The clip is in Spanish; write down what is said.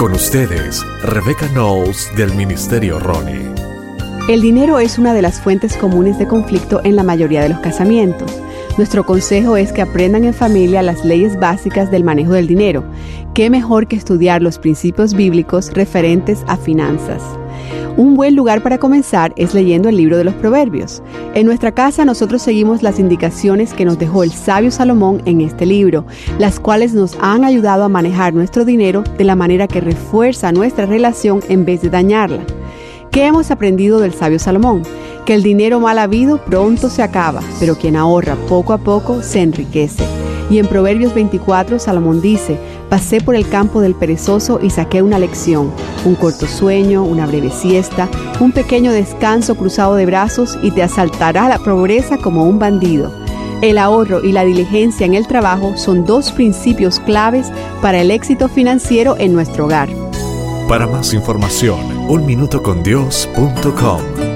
Con ustedes, Rebecca Knowles del Ministerio Ronnie. El dinero es una de las fuentes comunes de conflicto en la mayoría de los casamientos. Nuestro consejo es que aprendan en familia las leyes básicas del manejo del dinero. ¿Qué mejor que estudiar los principios bíblicos referentes a finanzas? Un buen lugar para comenzar es leyendo el libro de los Proverbios. En nuestra casa nosotros seguimos las indicaciones que nos dejó el sabio Salomón en este libro, las cuales nos han ayudado a manejar nuestro dinero de la manera que refuerza nuestra relación en vez de dañarla. ¿Qué hemos aprendido del sabio Salomón? Que el dinero mal habido pronto se acaba, pero quien ahorra poco a poco se enriquece. Y en Proverbios 24, Salomón dice: pasé por el campo del perezoso y saqué una lección, un corto sueño, una breve siesta, un pequeño descanso cruzado de brazos y te asaltará la pobreza como un bandido. El ahorro y la diligencia en el trabajo son dos principios claves para el éxito financiero en nuestro hogar. Para más información, unminutocondios.com.